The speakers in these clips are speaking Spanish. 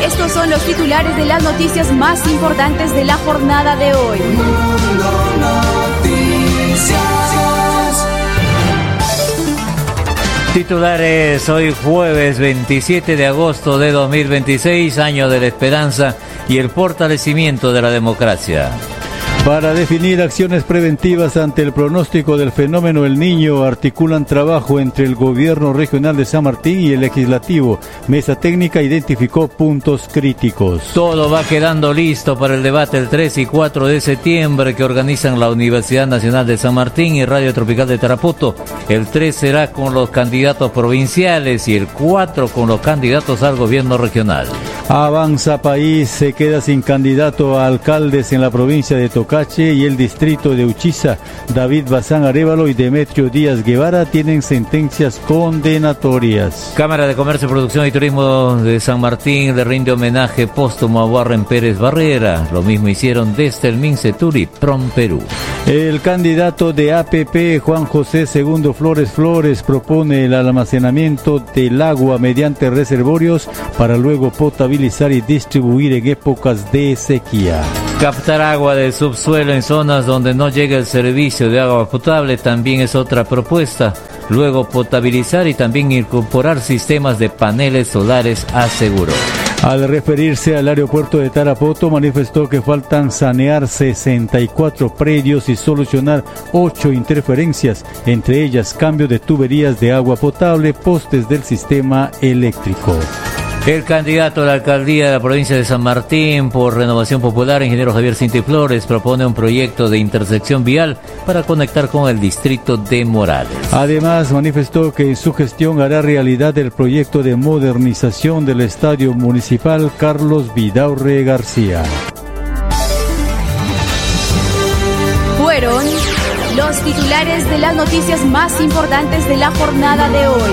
Estos son los titulares de las noticias más importantes de la jornada de hoy. Mundo Noticias. Titulares hoy jueves 27 de agosto de 2026, año de la esperanza y el fortalecimiento de la democracia. Para definir acciones preventivas ante el pronóstico del fenómeno El Niño, articulan trabajo entre el Gobierno Regional de San Martín y el Legislativo. Mesa técnica identificó puntos críticos. Todo va quedando listo para el debate el 3 y 4 de septiembre que organizan la Universidad Nacional de San Martín y Radio Tropical de Tarapoto. El 3 será con los candidatos provinciales y el 4 con los candidatos al gobierno regional. Avanza País se queda sin candidato a alcaldes en la provincia de Tocache y el distrito de Uchiza. David Bazán Arévalo y Demetrio Díaz Guevara tienen sentencias condenatorias. Cámara de Comercio, Producción y Turismo de San Martín le rinde homenaje póstumo a Warren Pérez Barrera. Lo mismo hicieron desde el Mincetur y Prom Perú. El candidato de APP, Juan José II Flores, propone el almacenamiento del agua mediante reservorios para luego potabilizar y distribuir en épocas de sequía. Captar agua del subsuelo en zonas donde no llega el servicio de agua potable también es otra propuesta. Luego potabilizar y también incorporar sistemas de paneles solares, aseguró. Al referirse al aeropuerto de Tarapoto, manifestó que faltan sanear 64 predios y solucionar 8 interferencias, entre ellas cambio de tuberías de agua potable, postes del sistema eléctrico. El candidato a la alcaldía de la provincia de San Martín por Renovación Popular, ingeniero Javier Cinti Flores, propone un proyecto de intersección vial para conectar con el distrito de Morales. Además, manifestó que en su gestión hará realidad el proyecto de modernización del Estadio Municipal Carlos Vidaurre García. Fueron los titulares de las noticias más importantes de la jornada de hoy.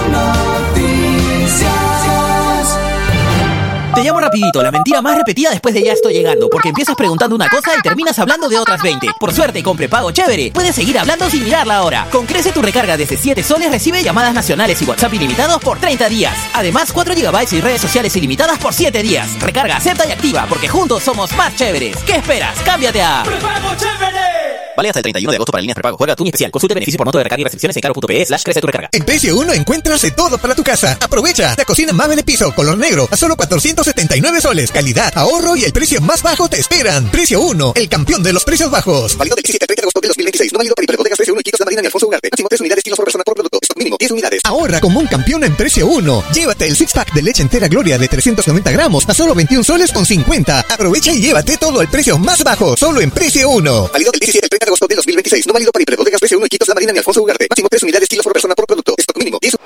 Te llamo rapidito, la mentira más repetida después de ya estoy llegando, porque empiezas preguntando una cosa y terminas hablando de otras 20. Por suerte, con prepago chévere, puedes seguir hablando sin mirar la hora. Con Crece tu recarga desde 7 soles recibe llamadas nacionales y WhatsApp ilimitados por 30 días. Además, 4 GB y redes sociales ilimitadas por 7 días. Recarga, acepta y activa, porque juntos somos más chéveres. ¿Qué esperas? ¡Cámbiate a Prepago Chévere! Vale hasta el 31 de agosto para líneas prepago. Juega tu especial. Consulte beneficios por monto de recarga y recepciones en caro.pe/crece tu recarga. En Precio 1 encuentras de todo para tu casa. Aprovecha la cocina Mave de piso, color negro, a solo 479 soles. Calidad, ahorro y el precio más bajo te esperan. Precio 1, el campeón de los precios bajos. Válido del 17 al 30 de agosto de 2026. No válido para hiperbodegas Precio 1 y Quitos La Marina ni Alfonso Ugarte. Máximo 3 unidades kilos por persona por producto. Stock mínimo 10 unidades. Ahorra como un campeón en Precio 1. Llévate el 6-pack de leche entera Gloria de 390 gramos a solo 21 soles con 50. Aprovecha y llévate todo el precio más bajo, solo en Precio 1. Válido del 17 al 30 de agosto de 2026. No válido para hiperbodegas Precio 1 y Quitos La Marina ni Alfonso Ugarte. Máximo 3 unidades kilos por persona por producto. Stock mínimo 10.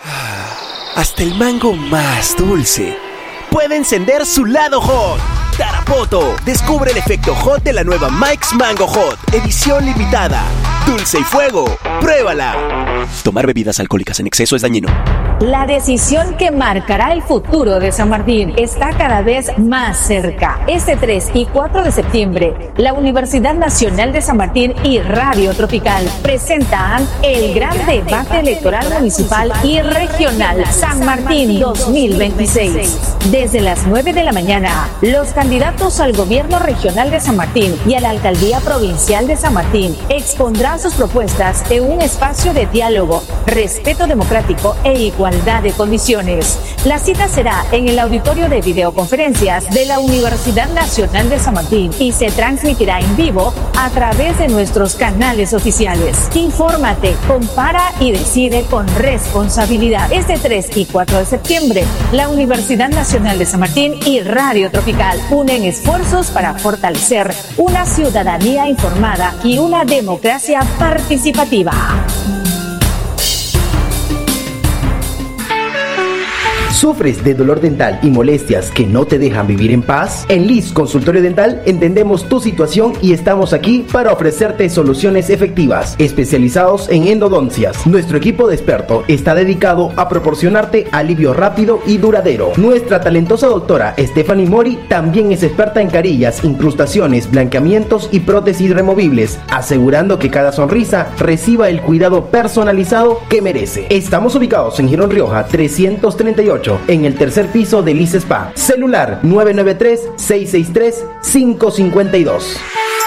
Hasta el mango más dulce puede encender su lado hot. Tarapoto, descubre el efecto hot de la nueva Mike's Mango Hot, edición limitada. Dulce y fuego, pruébala. Tomar bebidas alcohólicas en exceso es dañino. La decisión que marcará el futuro de San Martín está cada vez más cerca. Este 3 y 4 de septiembre, la Universidad Nacional de San Martín y Radio Tropical presentan el gran debate electoral municipal y regional San Martín 2026. Desde las 9 de la mañana, los candidatos al gobierno regional de San Martín y a la alcaldía provincial de San Martín expondrán sus propuestas en un espacio de diálogo, respeto democrático e igualdad de condiciones. La cita será en el auditorio de videoconferencias de la Universidad Nacional de San Martín y se transmitirá en vivo a través de nuestros canales oficiales. Infórmate, compara y decide con responsabilidad. Este 3 y 4 de septiembre, la Universidad Nacional de San Martín y Radio Tropical unen esfuerzos para fortalecer una ciudadanía informada y una democracia participativa. ¿Sufres de dolor dental y molestias que no te dejan vivir en paz? En Liz Consultorio Dental entendemos tu situación y estamos aquí para ofrecerte soluciones efectivas, especializados en endodoncias. Nuestro equipo de expertos está dedicado a proporcionarte alivio rápido y duradero. Nuestra talentosa doctora Stephanie Mori también es experta en carillas, incrustaciones, blanqueamientos y prótesis removibles, asegurando que cada sonrisa reciba el cuidado personalizado que merece. Estamos ubicados en Girón Rioja 338, 8, en el tercer piso del ICE Spa. Celular 993-663-552.